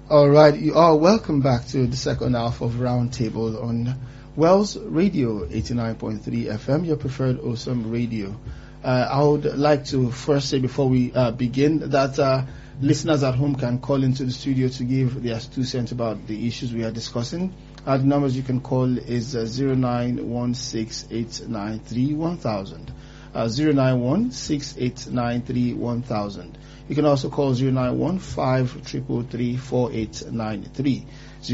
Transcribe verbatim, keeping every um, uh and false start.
All right, you are welcome back to the second half of Roundtable on Wells Radio eighty-nine point three F M, your preferred awesome radio. Uh, I would like to first say before we uh, begin that uh, listeners at home can call into the studio to give their two cents about the issues we are discussing. Uh, the numbers you can call is uh, zero nine one six eight nine three one thousand, uh, zero nine one six eight nine three one thousand. You can also call zero nine one five three three three four eight nine three.